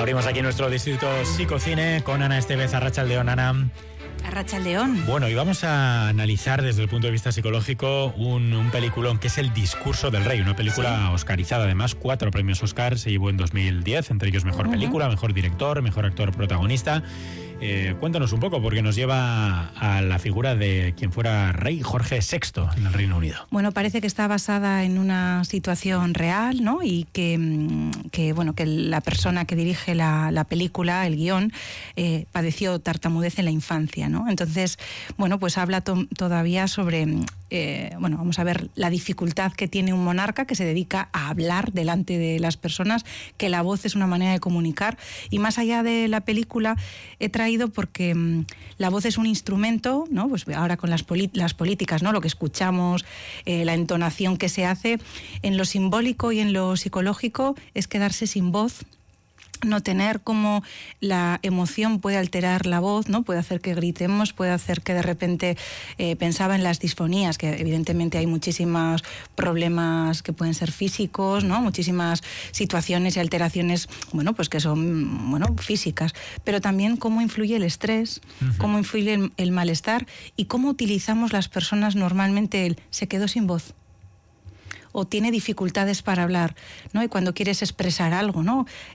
Abrimos aquí nuestro distrito Psicocine con Ana Estevez, Arratsaldeon, Ana. Arratsaldeon. Bueno, y vamos a analizar desde el punto de vista psicológico un peliculón que es El discurso del rey, una película oscarizada, además 4 premios Oscar se llevó en 2010, entre ellos mejor película, mejor director, mejor actor protagonista. Cuéntanos un poco, porque nos lleva a la figura de quien fuera rey Jorge VI en el Reino Unido. Bueno, parece que está basada en una situación real, ¿no? Y que la persona que dirige la película, el guión, padeció tartamudez en la infancia, ¿no? Entonces, bueno, pues habla todavía sobre, vamos a ver la dificultad que tiene un monarca que se dedica a hablar delante de las personas, que la voz es una manera de comunicar. Y más allá de la película, he traído porque la voz es un instrumento, ¿no? Pues ahora con las políticas, ¿no? Lo que escuchamos, la entonación que se hace, en lo simbólico y en lo psicológico es quedarse sin voz. No tener como la emoción puede alterar la voz, ¿no? Puede hacer que gritemos, puede hacer que de repente pensaba en las disfonías, que evidentemente hay muchísimos problemas que pueden ser físicos, ¿no? Muchísimas situaciones y alteraciones, bueno, pues que son, bueno, físicas, pero también cómo influye el estrés, cómo influye el malestar y cómo utilizamos las personas normalmente el se quedó sin voz o tiene dificultades para hablar, ¿no? Y cuando quieres expresar algo, ¿no?